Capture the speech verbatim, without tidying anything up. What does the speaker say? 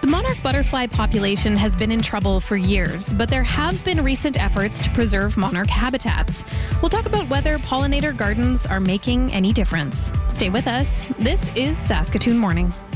The monarch butterfly population has been in trouble for years, but there have been recent efforts to preserve monarch habitats. We'll talk about whether pollinator gardens are making any difference. Stay with us. This is Saskatoon Morning.